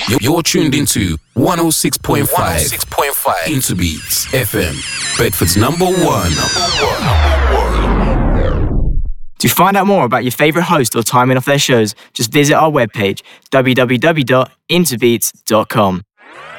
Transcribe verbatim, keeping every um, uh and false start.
You're, you're tuned into one oh six point five Interbeats F M, Bedford's number one. Number one. Number one. To find out more about your favourite host or timing of their shows, just visit our webpage, w w w dot interbeats dot com.